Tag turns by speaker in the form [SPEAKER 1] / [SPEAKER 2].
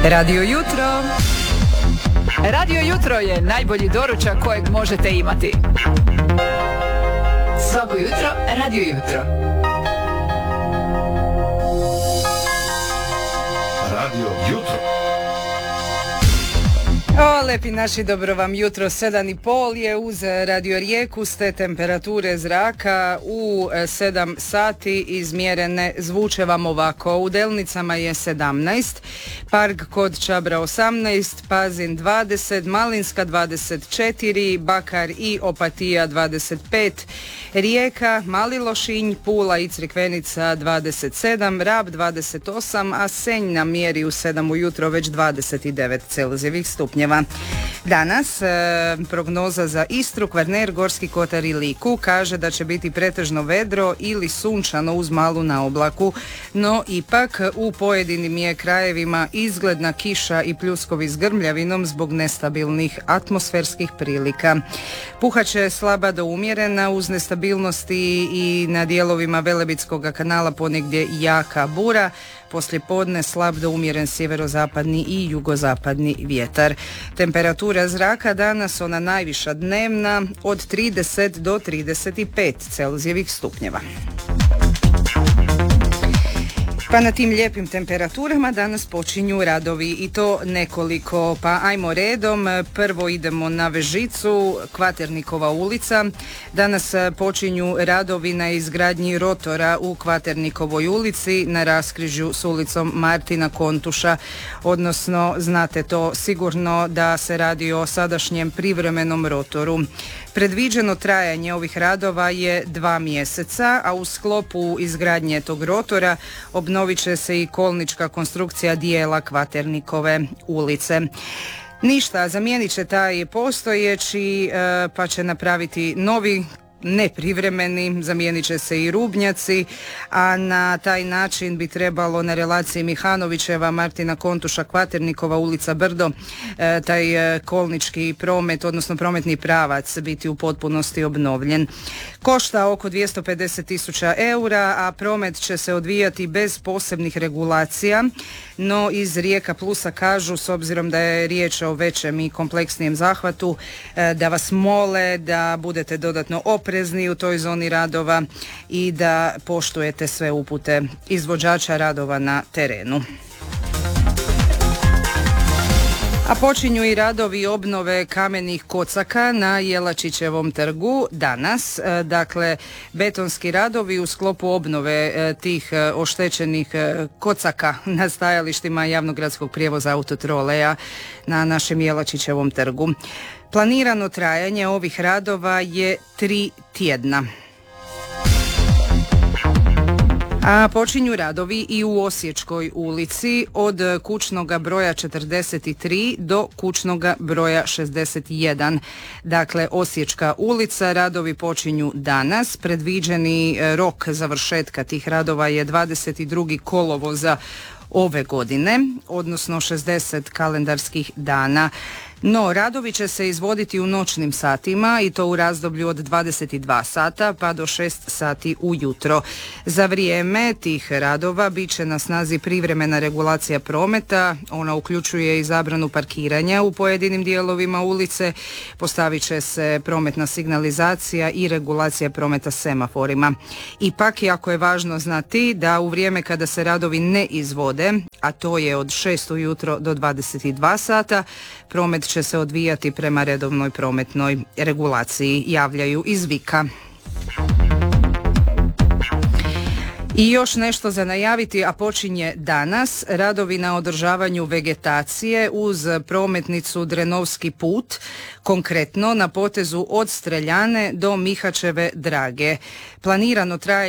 [SPEAKER 1] Radio Jutro. Radio Jutro je najbolji doručak kojeg možete imati. Svako jutro, Radio Jutro.
[SPEAKER 2] Radio Jutro.
[SPEAKER 3] O, lepi naši, dobro vam jutro, 7:30 je uz Radio Rijeku, ste temperature zraka u 7 sati izmjerene, zvuče vam ovako: u Delnicama je 17, Park kod Čabra 18, Pazin 20, Malinska 24, Bakar i Opatija 25, Rijeka, Mali Lošinj, Pula i Crikvenica 27, Rab 28, a Senj na mjeri u 7 ujutro već 29 Celzijevih stupnjeva. Danas prognoza za Istru, Kvarner, Gorski kotar i Liku kaže da će biti pretežno vedro ili sunčano uz malu naoblaku, no ipak u pojedinim je krajevima izgledna kiša i pljuskovi s grmljavinom zbog nestabilnih atmosferskih prilika. Puhaće slaba do umjerena uz nestabilnosti i na dijelovima Velebitskog kanala ponegdje jaka bura. Poslijepodne slab do umjeren sjeverozapadni i jugozapadni vjetar. Temperatura zraka danas, ona najviša dnevna, od 30 do 35 Celzijevih stupnjeva. Pa na tim lijepim temperaturama danas počinju radovi, i to nekoliko, pa ajmo redom. Prvo idemo na Vežicu, Kvaternikova ulica. Danas počinju radovi na izgradnji rotora u Kvaternikovoj ulici na raskrižju s ulicom Martina Kontuša, odnosno znate to sigurno da se radi o sadašnjem privremenom rotoru. Predviđeno trajanje ovih radova je 2 mjeseca, a u sklopu izgradnje tog rotora obnovit će se i kolnička konstrukcija dijela Kvaternikove ulice. Ništa, zamijenit će taj postojeći, pa će napraviti novi, ne privremeni, zamijenit će se i rubnjaci, a na taj način bi trebalo na relaciji Mihanovićeva, Martina Kontuša, Kvaternikova ulica Brdo, taj kolnički promet, odnosno prometni pravac biti u potpunosti obnovljen. Košta oko 250.000 eura, a promet će se odvijati bez posebnih regulacija, no iz Rijeka Plusa kažu, s obzirom da je riječ o većem i kompleksnijem zahvatu, da vas mole da budete dodatno oprezni u toj zoni radova i da poštujete sve upute izvođača radova na terenu. A počinju i radovi obnove kamenih kocaka na Jelačićevom trgu danas. Dakle, betonski radovi u sklopu obnove tih oštećenih kocaka na stajalištima javnogradskog prijevoza autotroleja na našem Jelačićevom trgu. Planirano trajanje ovih radova je 3 tjedna. A počinju radovi i u Osječkoj ulici od kućnoga broja 43 do kućnoga broja 61. Dakle, Osječka ulica, radovi počinju danas. Predviđeni rok završetka tih radova je 22. kolovoza ove godine, odnosno 60 kalendarskih dana. No, radovi će se izvoditi u noćnim satima i to u razdoblju od 22 sata pa do 6 sati ujutro. Za vrijeme tih radova bit će na snazi privremena regulacija prometa, ona uključuje i zabranu parkiranja u pojedinim dijelovima ulice, postavit će se prometna signalizacija i regulacija prometa semaforima. Ipak, jako je važno znati da u vrijeme kada se radovi ne izvode, a to je od 6 ujutro do 22 sata, promet će se odvijati prema redovnoj prometnoj regulaciji, javljaju iz Vika. I još nešto za najaviti, a počinje danas, radovi na održavanju vegetacije uz prometnicu Drenovski put, konkretno na potezu od Streljane do Mihačeve Drage. Planirano trajanje